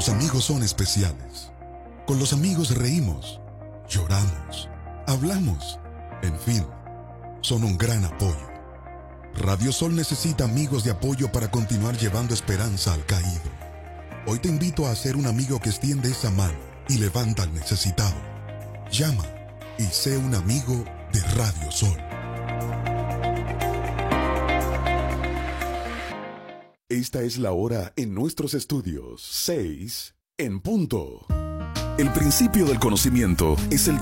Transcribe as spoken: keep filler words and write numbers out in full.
Los amigos son especiales. Con los amigos reímos, lloramos, hablamos, en fin, son un gran apoyo. Radio Sol necesita amigos de apoyo para continuar llevando esperanza al caído. Hoy te invito a ser un amigo que extiende esa mano y levanta al necesitado. Llama y sé un amigo de Radio Sol. Esta es la hora en nuestros estudios. Seis en punto. El principio del conocimiento es el